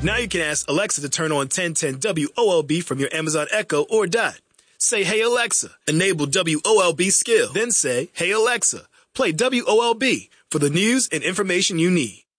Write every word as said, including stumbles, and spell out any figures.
Now you can ask Alexa to turn on ten ten W O L B from your Amazon Echo or Dot. Say, hey Alexa, enable W O L B skill. Then say, hey Alexa, play W O L B for the news and information you need.